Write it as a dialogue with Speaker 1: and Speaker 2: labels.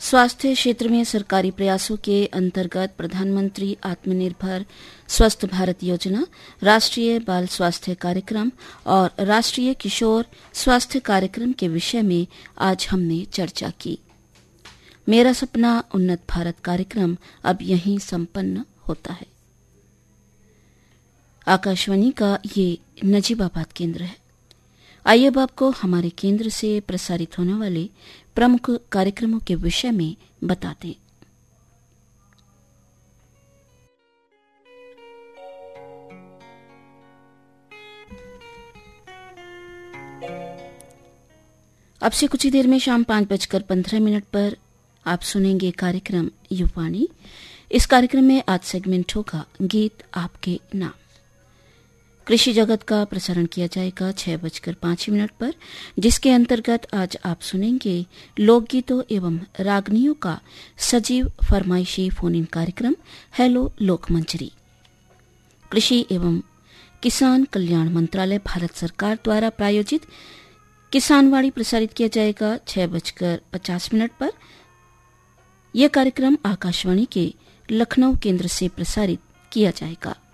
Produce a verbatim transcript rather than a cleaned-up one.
Speaker 1: स्वास्थ्य क्षेत्र में सरकारी प्रयासों के अंतर्गत प्रधानमंत्री आत्मनिर्भर स्वस्थ भारत योजना, राष्ट्रीय बाल स्वास्थ्य कार्यक्रम और राष्ट्रीय किशोर स्वास्थ्य कार्यक्रम के विषय में आज हमने चर्चा की। मेरा सपना उन्नत भारत कार्यक्रम अब यहीं संपन्न होता है। आकाशवाणी का ये नजीबाबाद केंद्र है। आइए अब आपको हमारे केंद्र से प्रसारित होने वाले प्रमुख कार्यक्रमों के विषय में बताते हैं। अब से कुछ ही देर में शाम पांच बजकर पंद्रह मिनट पर आप सुनेंगे कार्यक्रम युवाणी। इस कार्यक्रम में आज सेगमेंट होगा गीत आपके नाम। कृषि जगत का प्रसारण किया जाएगा छह बजकर पांच मिनट पर, जिसके अंतर्गत आज आप सुनेंगे लोकगीतों एवं रागनियों का सजीव फरमाइशी फोन इन कार्यक्रम हेलो लोकमंजरी। कृषि एवं किसान कल्याण मंत्रालय भारत सरकार द्वारा प्रायोजित किसानवाणी प्रसारित किया जाएगा छह बजकर पचास मिनट पर। यह कार्यक्रम आकाशवाणी के लखनऊ केंद्र से प्रसारित किया जाएगा।